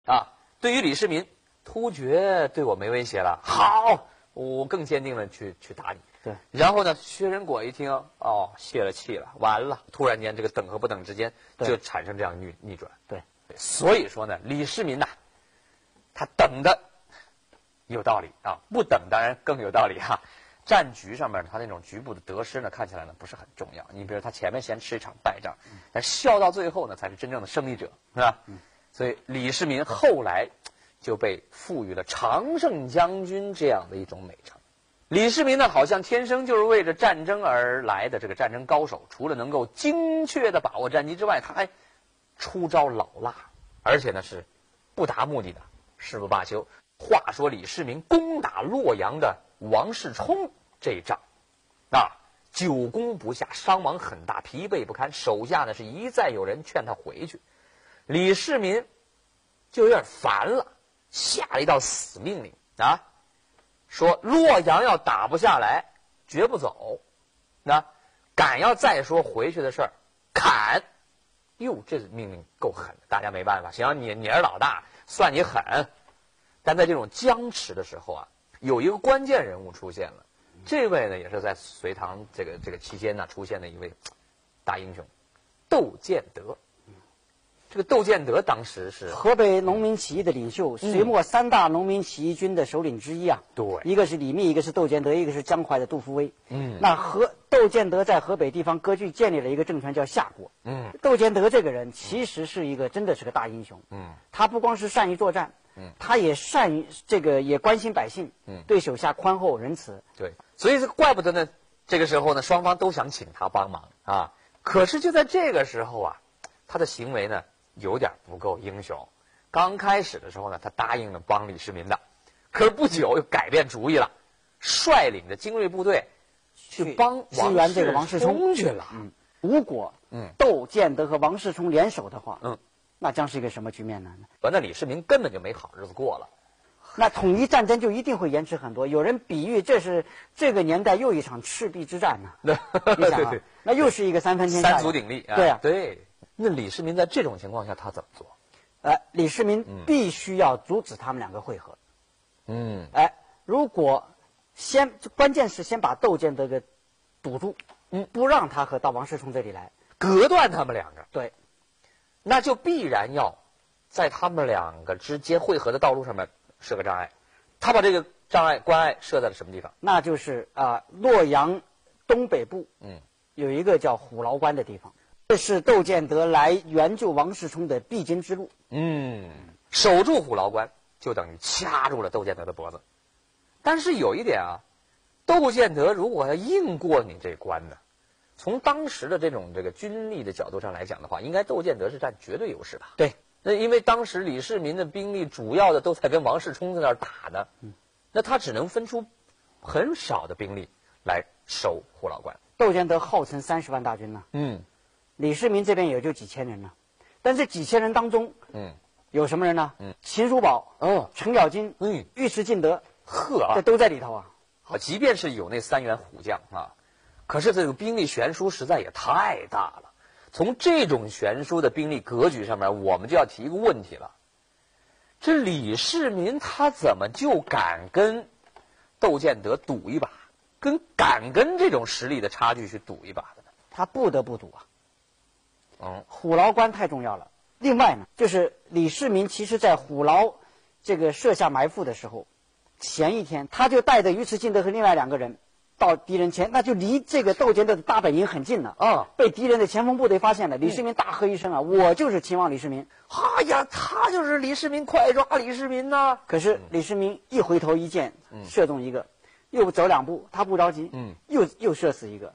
啊。对于李世民，突厥对我没威胁了，好，我更坚定了去打你。 对， 然后呢，薛仁果一听，哦，泄了气了，完了，突然间这个等和不等之间就产生这样逆转。 对， 所以说呢，李世民呐，他等的有道理啊，不等当然更有道理哈。战局上面他那种局部的得失呢，看起来呢不是很重要。你比如他前面先吃一场败仗，但笑到最后呢，才是真正的胜利者，是吧？所以李世民后来就被赋予了常胜将军这样的一种美称。李世民呢，好像天生就是为着战争而来的这个战争高手，除了能够精确的把握战机之外，他还出招老辣，而且呢是不达目的的誓不罢休。话说李世民攻打洛阳的王世充这一仗，久攻不下，伤亡很大，疲惫不堪，手下呢是一再有人劝他回去，李世民就有点烦了，下了一道死命令啊，说洛阳要打不下来，绝不走。敢要再说回去的事儿，砍。哟，这命令够狠的，大家没办法。行，你是老大，算你狠。但在这种僵持的时候啊，有一个关键人物出现了。这位呢，也是在隋唐这个期间呢出现的一位大英雄，窦建德。这个窦建德当时是河北农民起义的领袖，隋末3大农民起义军的首领之一啊。 对， 一个是李密，一个是窦建德，一个是江淮的杜伏威。那窦建德在河北地方割据，建立了一个政权叫夏国。窦建德这个人其实真的是个大英雄。他不光是善于作战，他也善于也关心百姓，对手下宽厚仁慈。 对，所以怪不得呢，这个时候呢，双方都想请他帮忙啊。可是就在这个时候啊，他的行为呢有点不够英雄。刚开始的时候呢，他答应了帮李世民的，可是不久又改变主意了，率领着精锐部队去帮支援这个王世充去了。 如果窦建德和王世充联手的话，那将是一个什么局面呢？ 那李世民根本就没好日子过了。 那统一战争就一定会延迟很多。有人比喻这是这个年代又一场赤壁之战呢。你想啊，那又是一个三分天下， 三足鼎立。 对啊， 对。那李世民在这种情况下他怎么做？ 李世民必须要阻止他们两个会合。如果关键是先把窦建德给堵住，不让他到王世充这里来， 隔断他们两个。 对， 那就必然要在他们两个之间会合的道路上面设个障碍。他把这个关隘设在了什么地方？ 那就是洛阳东北部，有一个叫虎牢关的地方。这是窦建德来援救王世充的必经之路。守住虎牢关，就等于掐住了窦建德的脖子。但是有一点啊，窦建德如果要硬过你这关呢，从当时的这个军力的角度上来讲的话，应该窦建德是占绝对优势吧？ 对。 那因为当时李世民的兵力主要的都在跟王世充在那儿打呢，那他只能分出很少的兵力来守虎牢关。 窦建德号称30万大军呢。李世民这边也就几千人呢，但这几千人当中，有什么人呢？秦叔宝、程咬金、尉迟敬德，这都在里头啊。 好，即便是有那3员虎将啊，可是这个兵力悬殊实在也太大了。从这种悬殊的兵力格局上面，我们就要提一个问题了：这李世民他怎么就敢跟窦建德赌一把，敢跟这种实力的差距去赌一把的呢？ 他不得不赌啊。虎牢关太重要了。另外呢，就是李世民其实在虎牢设下埋伏的时候，前一天他就带着尉迟敬德和另外2个人到敌人前，那就离这个窦建德的大本营很近了。被敌人的前锋部队发现了。李世民大喝一声啊，我就是秦王李世民。 哎呀，他就是李世民，快抓李世民呐！ 可是李世民一回头一箭，射中一个，又走2步，他不着急，又射死一个。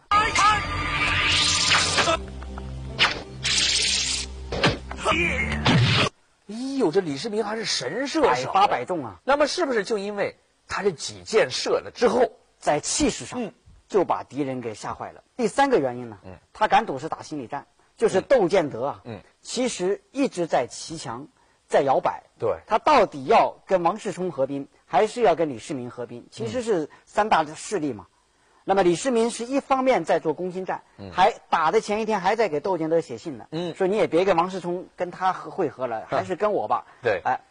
哎呦，这李世民还是神射手， 百发百中啊！ 那么是不是就因为他这几箭射了之后， 在气势上就把敌人给吓坏了？第3个原因呢，他敢赌是打心理战，就是窦建德啊，其实一直在骑墙，在摇摆。 对， 他到底要跟王世充合兵，还是要跟李世民合兵？其实是3大势力嘛。那么李世民是一方面在做攻心战，还打的前一天还在给窦建德写信呢，说你也别跟王世充跟他会合了，还是跟我吧。 对，